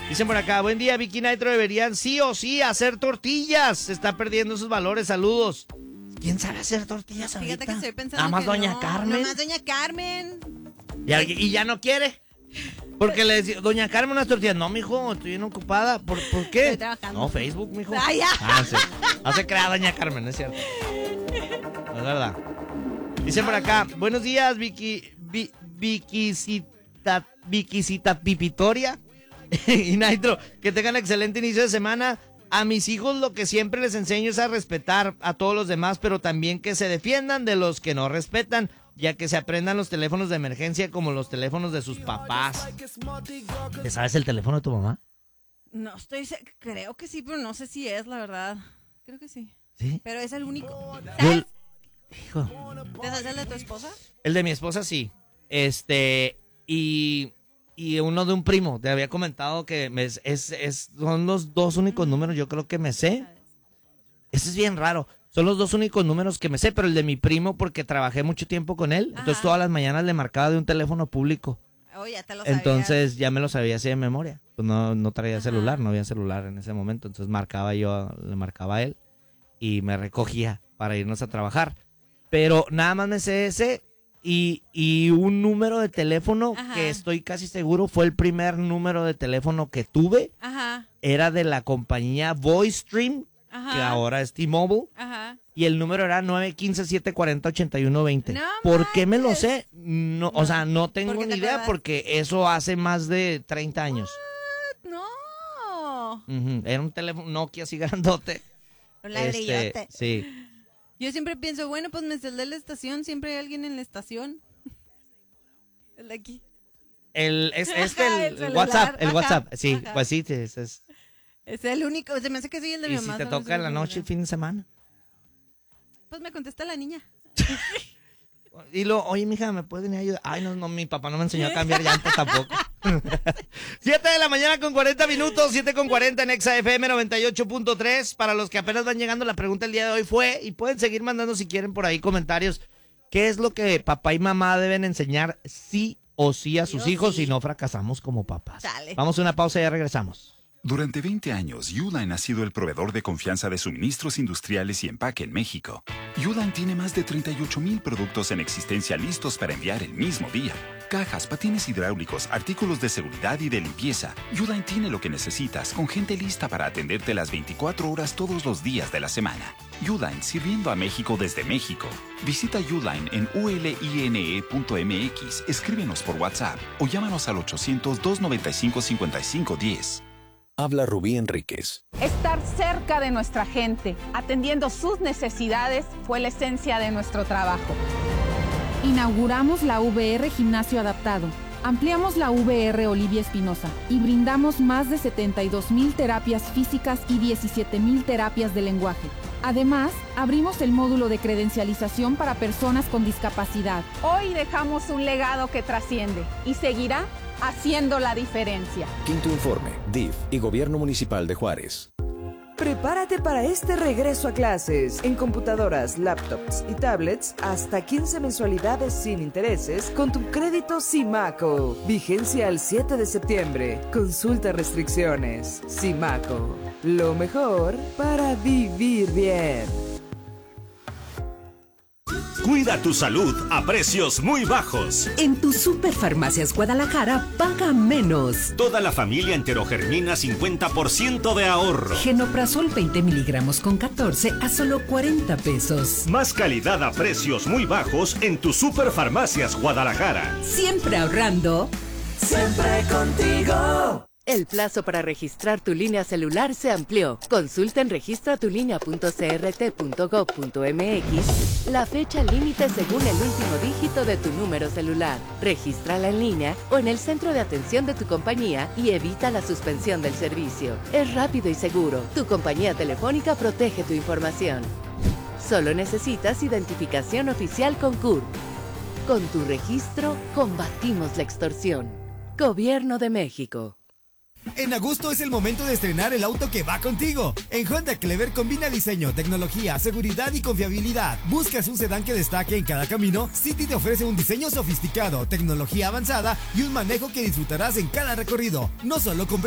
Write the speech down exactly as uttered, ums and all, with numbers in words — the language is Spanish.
Dicen por acá, buen día, Vicky Nitro, deberían sí o sí hacer tortillas. Se está perdiendo sus valores, saludos. ¿Quién sabe hacer tortillas ahorita? Fíjate que estoy pensando Nada más que doña no, Carmen. Nada más doña Carmen. ¿Y, y ya no quiere? Porque le decía, doña Carmen, unas tortillas. No, mijo, estoy bien ocupada. ¿Por, ¿por qué? Estoy trabajando. No, Facebook, mijo. Ah, ya. Ah, sí. No se crea doña Carmen, es cierto. No es verdad. Dicen por acá, buenos días, Vicky, Vi, Vicicita, Vicicita Pipitoria y Nitro, que tengan excelente inicio de semana. A mis hijos lo que siempre les enseño es a respetar a todos los demás, pero también que se defiendan de los que no respetan, ya que se aprendan los teléfonos de emergencia como los teléfonos de sus papás. ¿Te sabes el teléfono de tu mamá? No estoy, se- creo que sí, pero no sé si es, la verdad. Creo que sí. ¿Sí? Pero es el único. Yo- ¿Sabes? Hijo. ¿Te sabes el de tu esposa? El de mi esposa sí. Este, y, y uno de un primo. Te había comentado que me, es, es, son los dos únicos números, yo creo que me sé. Eso es bien raro. Son los dos únicos números que me sé, pero el de mi primo, porque trabajé mucho tiempo con él. Entonces Ajá. todas las mañanas le marcaba de un teléfono público. Oh, ya te lo sabías. Entonces ya me lo sabía así de memoria. Pues no, no traía Ajá. celular, no había celular en ese momento. Entonces marcaba yo, le marcaba a él y me recogía para irnos a trabajar. Pero nada más me sé ese y, y un número de teléfono Ajá. que estoy casi seguro fue el primer número de teléfono que tuve. Ajá, Era de la compañía VoiceStream, ajá. que ahora es T-Mobile. Ajá. Y el número era nueve uno cinco, siete cuatro cero, ocho uno dos cero. No ¿Por qué me lo manches. sé? No, o No. sea, no tengo ¿Por qué te ni idea acuerdas? porque eso hace más de treinta años. No. Ujú, era un teléfono Nokia así grandote. Un ladrillote. Este, sí. Yo siempre pienso, bueno, pues me sé el de la estación, siempre hay alguien en la estación. El de aquí. El, es, este, Ajá, el, el celular, WhatsApp, el ajá, WhatsApp. Sí, ajá. pues sí, es, es- Es el único, se me hace que soy el de mi y si mamá. te solo toca en la soy noche, el el fin de semana. Pues me contesta la niña. Y lo, oye, mija, ¿me puedes venir a ayudar? Ay, no, no, mi papá no me enseñó a cambiar llantas tampoco. siete de la mañana con cuarenta minutos, siete con cuarenta en Exa F M noventa y ocho punto tres. Para los que apenas van llegando, la pregunta el día de hoy fue, y pueden seguir mandando si quieren por ahí comentarios, ¿qué es lo que papá y mamá deben enseñar sí o sí a sus Sí o hijos sí. si no fracasamos como papás? Dale. Vamos a una pausa y ya regresamos. Durante veinte años, Uline ha sido el proveedor de confianza de suministros industriales y empaque en México. Uline tiene más de treinta y ocho mil productos en existencia listos para enviar el mismo día. Cajas, patines hidráulicos, artículos de seguridad y de limpieza. Uline tiene lo que necesitas, con gente lista para atenderte las veinticuatro horas todos los días de la semana. Uline, sirviendo a México desde México. Visita Uline en u l i n e punto m x, escríbenos por WhatsApp o llámanos al ochocientos, dos noventa y cinco, cincuenta y cinco diez. Habla Rubí Enríquez. Estar cerca de nuestra gente, atendiendo sus necesidades, fue la esencia de nuestro trabajo. Inauguramos la V R Gimnasio Adaptado, ampliamos la V R Olivia Espinosa y brindamos más de setenta y dos mil terapias físicas y diecisiete mil terapias de lenguaje. Además, abrimos el módulo de credencialización para personas con discapacidad. Hoy dejamos un legado que trasciende y seguirá haciendo la diferencia. Quinto informe, D I F y Gobierno Municipal de Juárez. Prepárate para este regreso a clases. En computadoras, laptops y tablets, hasta quince mensualidades sin intereses con tu crédito Simaco. Vigencia al siete de septiembre. Consulta restricciones. Simaco. Lo mejor para vivir bien. Cuida tu salud a precios muy bajos. En tu Superfarmacias Guadalajara, paga menos. Toda la familia enterogermina cincuenta por ciento de ahorro. Genoprazol veinte miligramos con catorce a solo cuarenta pesos. Más calidad a precios muy bajos en tu Superfarmacias Guadalajara. Siempre ahorrando. Siempre contigo. El plazo para registrar tu línea celular se amplió. Consulta en registra tu línea punto c r t punto gov punto m x la fecha límite según el último dígito de tu número celular. Regístrala en línea o en el centro de atención de tu compañía y evita la suspensión del servicio. Es rápido y seguro. Tu compañía telefónica protege tu información. Solo necesitas identificación oficial con C U R P. Con tu registro, combatimos la extorsión. Gobierno de México. En agosto es el momento de estrenar el auto que va contigo. En Honda Clever combina diseño, tecnología, seguridad y confiabilidad. ¿Buscas un sedán que destaque en cada camino? City te ofrece un diseño sofisticado, tecnología avanzada y un manejo que disfrutarás en cada recorrido. No solo compra